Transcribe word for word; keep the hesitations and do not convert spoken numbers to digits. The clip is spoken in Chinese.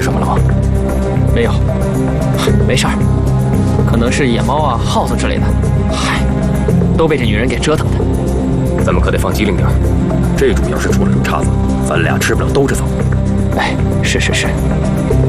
什么了吗？ 没有，没事儿，可能是野猫啊、耗子之类的。嗨，都被这女人给折腾的。 咱们可得放机灵点，这主要是出了点岔子，咱俩吃不了兜着走。 哎，是是是。